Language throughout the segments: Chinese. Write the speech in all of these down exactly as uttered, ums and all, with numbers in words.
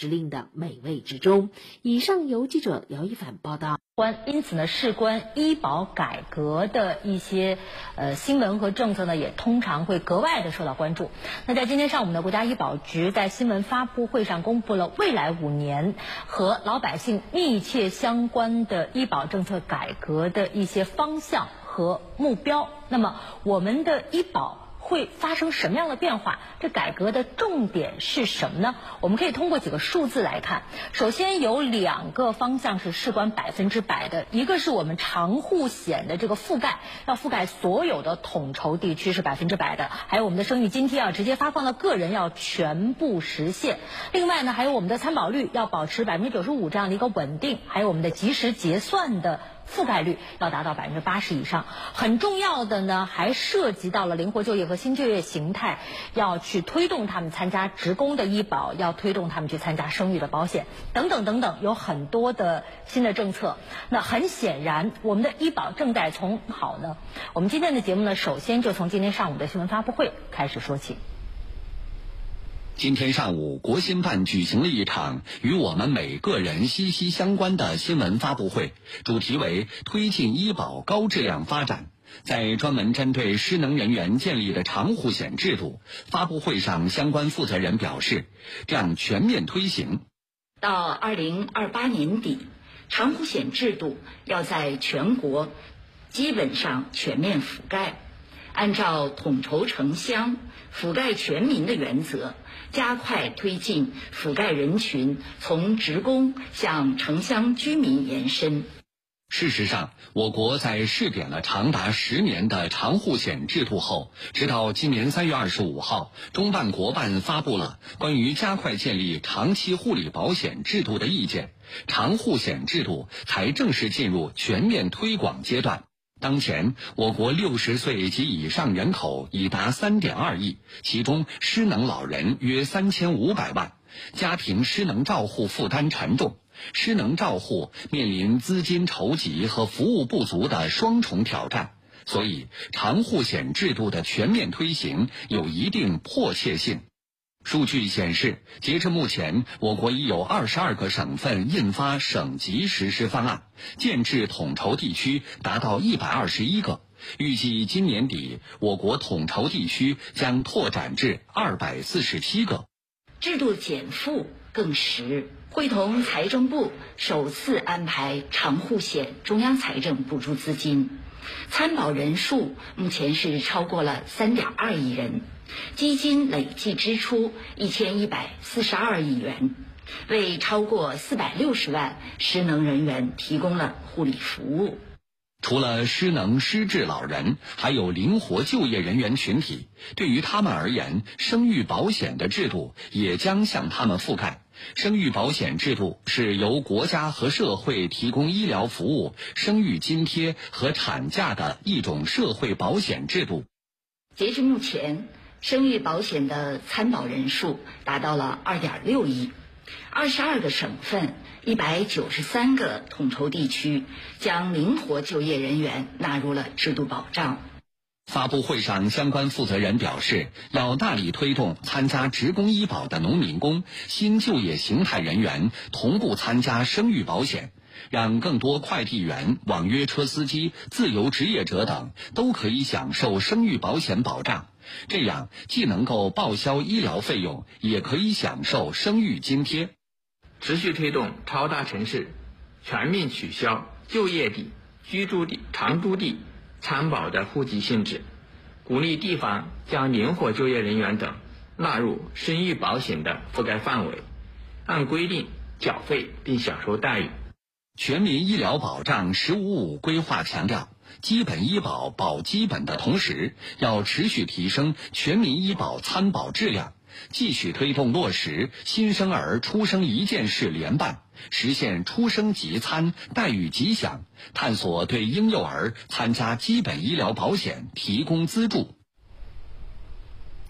时令的美味之中。以上由记者姚一凡报道。 关因此呢，事关医保改革的一些呃新闻和政策呢，也通常会格外的受到关注。那在今天上午呢，国家医保局在新闻发布会上公布了未来五年和老百姓密切相关的医保政策改革的一些方向和目标。那么我们的医保会发生什么样的变化？这改革的重点是什么呢？我们可以通过几个数字来看。首先有两个方向是事关百分之百的，一个是我们长户险的这个覆盖，要覆盖所有的统筹地区是百分之百的，还有我们的生育津贴啊，直接发放到个人要全部实现。另外呢，还有我们的参保率要保持百分之九十五这样的一个稳定，还有我们的及时结算的覆盖率要达到百分之八十以上。很重要的呢，还涉及到了灵活就业和新就业形态，要去推动他们参加职工的医保，要推动他们去参加生育的保险，等等等等，有很多的新的政策。那很显然，我们的医保正在从好呢。我们今天的节目呢，首先就从今天上午的新闻发布会开始说起。 今天上午，国新办举行了一场与我们每个人息息相关的新闻发布会，主题为推进医保高质量发展。在专门针对失能人员建立的长户险制度，发布会上相关负责人表示，这样全面推行， 到二零二八年底，长户险制度要在全国基本上全面覆盖，按照统筹城乡、覆盖全民的原则，加快推进覆盖人群从职工向城乡居民延伸。 事实上，我国在试点了长达十年的长户险制度后，直到今年三月二十五号，中办国办发布了关于加快建立长期护理保险制度的意见，长户险制度才正式进入全面推广阶段。当前，我国六十岁及以上人口已达 三点二亿，其中失能老人约三千五百万，家庭失能照护负担沉重。失能照护面临资金筹集和服务不足的双重挑战，所以长户险制度的全面推行有一定迫切性。数据显示，截至目前，我国已有二十二个省份印发省级实施方案，建制统筹地区达到一百二十一个。预计今年底，我国统筹地区将拓展至二百四十七个。 制度减负更实，会同财政部首次安排长户险中央财政补助资金，参保人数目前是超过了 三点二亿人，基金累计支出一千一百四十二亿元，为超过四百六十万失能人员提供了护理服务。 除了失能失智老人，还有灵活就业人员群体，对于他们而言，生育保险的制度也将向他们覆盖。生育保险制度是由国家和社会提供医疗服务、生育津贴和产假的一种社会保险制度。 截至目前，生育保险的参保人数达到了 二点六亿，二十二个省份、一百九十三个统筹地区将灵活就业人员纳入了制度保障。 发布会上，相关负责人表示，要大力推动参加职工医保的农民工、新就业形态人员同步参加生育保险，让更多快递员、网约车司机、自由职业者等都可以享受生育保险保障。这样既能够报销医疗费用，也可以享受生育津贴。 持续推动超大城市全面取消就业地、居住地、常住地参保的户籍性质，鼓励地方将灵活就业人员等纳入生育保险的覆盖范围，按规定缴费并享受待遇。 全民医疗保障“十五五”规划强调，基本医保保基本的同时，要持续提升全民医保参保质量，继续推动落实新生儿出生一件事联办，实现出生即参、待遇即享，探索对婴幼儿参加基本医疗保险提供资助。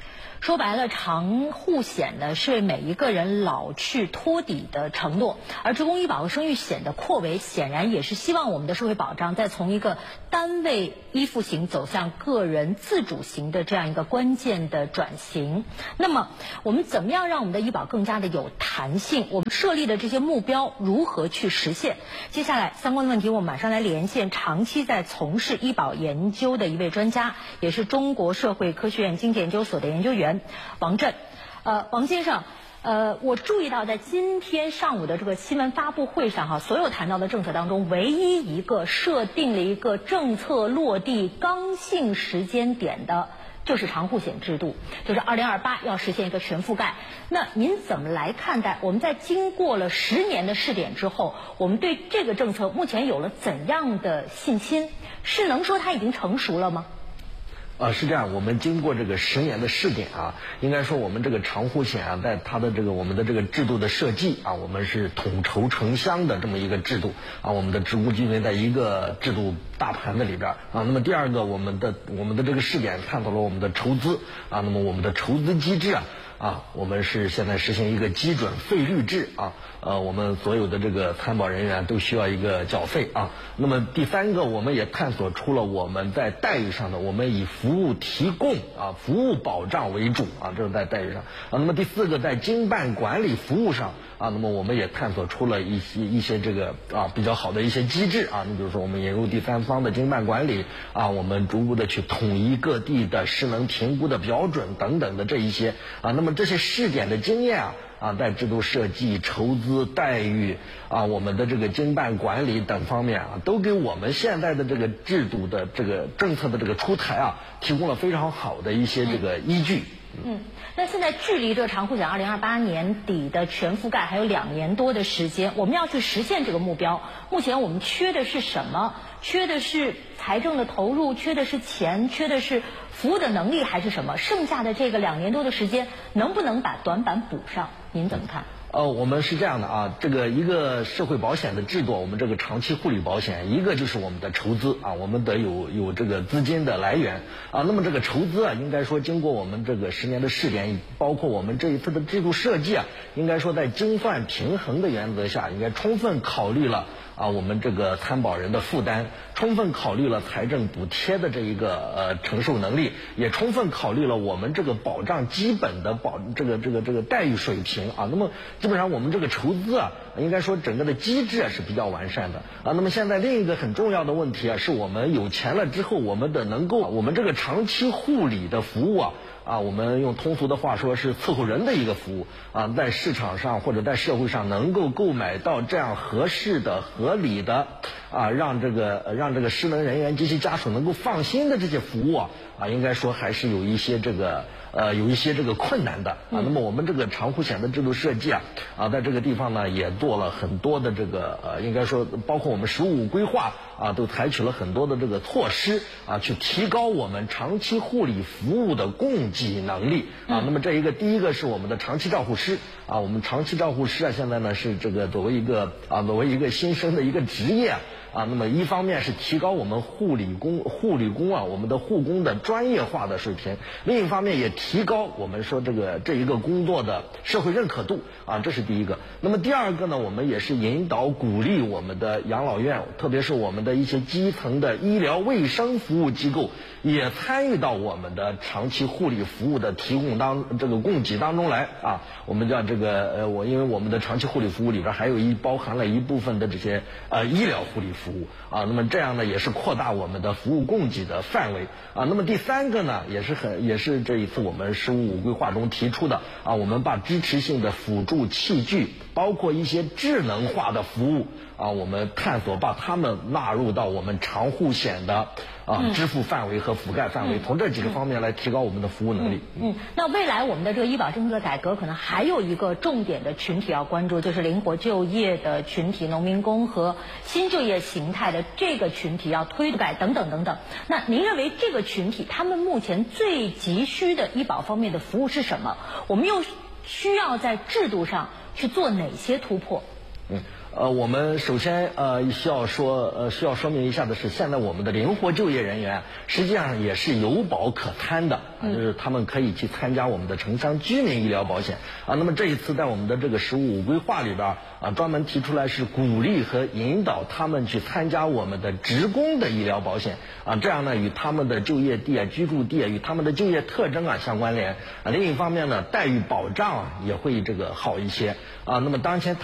说白了，长护险呢是每一个人老去托底的承诺，而职工医保和生育险的扩围，显然也是希望我们的社会保障再从一个单位依附型走向个人自主型的这样一个关键的转型。那么，我们怎么样让我们的医保更加的有弹性？我们设立的这些目标如何去实现？接下来相关的问题，我们马上来连线长期在从事医保研究的一位专家，也是中国社会科学院经济研究所的研究员王震。呃，王先生，呃，我注意到在今天上午的这个新闻发布会上哈，所有谈到的政策当中，唯一一个设定了一个政策落地刚性时间点的，就是长护险制度，就是二零二八要实现一个全覆盖。那您怎么来看待？我们在经过了十年的试点之后，我们对这个政策目前有了怎样的信心？是能说它已经成熟了吗？ 呃，是这样，我们经过这个十年的试点啊，应该说我们这个长护险啊，在它的这个我们的这个制度的设计啊，我们是统筹城乡的这么一个制度啊，我们的职工基金在一个制度大盘子里边啊。那么第二个，我们的我们的这个试点探讨了我们的筹资啊，那么我们的筹资机制啊。啊，我们是现在实行一个基准费率制啊，呃，我们所有的这个参保人员都需要一个缴费啊。那么第三个，我们也探索出了我们在待遇上的，我们以服务提供啊、服务保障为主啊，这是在待遇上啊。那么第四个，在经办管理服务上啊，那么我们也探索出了一些一些这个啊比较好的一些机制啊，你比如说我们引入第三方的经办管理啊，我们逐步的去统一各地的失能评估的标准等等的这一些啊，那么这些试点的经验啊。啊，在制度设计、筹资、待遇啊，我们的这个经办管理等方面啊，都给我们现在的这个制度的这个政策的这个出台啊，提供了非常好的一些这个依据。 嗯，那现在距离这个长护险二零二八年底的全覆盖还有两年多的时间，我们要去实现这个目标，目前我们缺的是什么？缺的是财政的投入，缺的是钱，缺的是服务的能力，还是什么？剩下的这个两年多的时间，能不能把短板补上？您怎么看？ 呃，我们是这样的啊，这个一个社会保险的制度，我们这个长期护理保险，一个就是我们的筹资啊，我们得有有这个资金的来源啊。那么这个筹资啊，应该说经过我们这个十年的试点，包括我们这一次的制度设计啊，应该说在精算平衡的原则下，应该充分考虑了啊我们这个参保人的负担，充分考虑了财政补贴的这一个呃承受能力，也充分考虑了我们这个保障基本的保这个这个这个待遇水平啊。那么基本上我们这个筹资啊，应该说整个的机制啊是比较完善的啊。那么现在另一个很重要的问题啊，是我们有钱了之后，我们的能够我们这个长期护理的服务啊。啊，我们用通俗的话说是伺候人的一个服务啊，在市场上或者在社会上能够购买到这样合适的、合理的啊，让这个让这个失能人员及其家属能够放心的这些服务啊，啊，应该说还是有一些这个呃有一些这个困难的啊。那么我们这个长护险的制度设计啊，啊，在这个地方呢也做了很多的这个呃，应该说包括我们“十五”规划啊，都采取了很多的这个措施啊，去提高我们长期护理服务的供给能力啊。那么这一个第一个是我们的长期照护师啊，我们长期照护师啊，现在呢是这个作为一个啊作为一个新生的一个职业啊。啊，那么一方面是提高我们护理工护理工啊，我们的护工的专业化的水平；另一方面也提高我们说这个这一个工作的社会认可度啊，这是第一个。那么第二个呢，我们也是引导鼓励我们的养老院，特别是我们的一些基层的医疗卫生服务机构，也参与到我们的长期护理服务的提供当这个供给当中来啊。我们叫这个呃，我因为我们的长期护理服务里边还有一包含了一部分的这些呃医疗护理服务。服务啊，那么这样呢也是扩大我们的服务供给的范围啊。那么第三个呢，也是很也是这一次我们“十五五”规划中提出的啊，我们把支持性的辅助器具，包括一些智能化的服务啊，我们探索把它们纳入到我们长护险的啊支付范围和覆盖范围，从这几个方面来提高我们的服务能力。 嗯，嗯那未来我们的这个医保政策改革，可能还有一个重点的群体要关注，就是灵活就业的群体、农民工和新就业形态的这个群体要推改等等等等。那您认为这个群体他们目前最急需的医保方面的服务是什么？我们又需要在制度上去做哪些突破？ 嗯，呃，我们首先呃需要说呃需要说明一下的是，现在我们的灵活就业人员实际上也是有保可参的，啊，就是他们可以去参加我们的城乡居民医疗保险啊。那么这一次在我们的这个“十五五”规划里边啊，专门提出来是鼓励和引导他们去参加我们的职工的医疗保险啊，这样呢与他们的就业地啊、居住地啊、与他们的就业特征啊相关联啊。另一方面呢，待遇保障啊也会这个好一些啊。那么当前